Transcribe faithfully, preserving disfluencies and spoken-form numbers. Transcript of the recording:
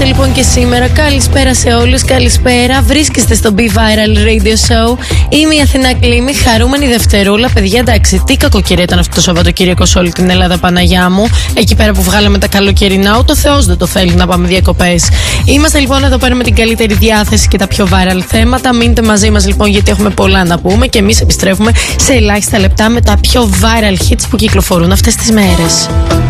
Είμαστε λοιπόν και σήμερα. Καλησπέρα σε όλους, καλησπέρα. Βρίσκεστε στο Be Viral Radio Show. Είμαι η Αθηνά Κλήμη, χαρούμενη Δευτερούλα. Παιδιά, εντάξει, τι κακοκαιρία ήταν αυτό το Σαββατοκύριακο σε όλη την Ελλάδα, Παναγιά μου. Εκεί πέρα που βγάλαμε τα καλοκαιρινά, ούτε ο Θεός δεν το θέλει να πάμε διακοπές. Είμαστε λοιπόν εδώ πέρα με την καλύτερη διάθεση και τα πιο viral θέματα. Μείνετε μαζί μας λοιπόν, γιατί έχουμε πολλά να πούμε και εμείς επιστρέφουμε σε ελάχιστα λεπτά με τα πιο viral hits που κυκλοφορούν αυτές τις μέρες.